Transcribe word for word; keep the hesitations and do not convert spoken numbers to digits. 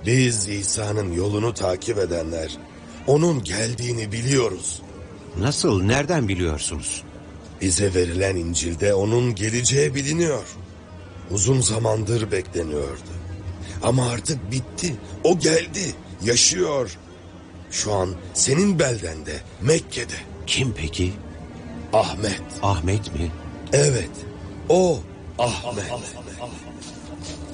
Biz İsa'nın yolunu takip edenler, onun geldiğini biliyoruz. Nasıl, nereden biliyorsunuz? Bize verilen İncil'de onun geleceği biliniyor. Uzun zamandır bekleniyordu. Ama artık bitti. O geldi, yaşıyor. Şu an senin beldende, Mekke'de. Kim peki? Ahmet. Ahmet mi? Evet, o Ahmet.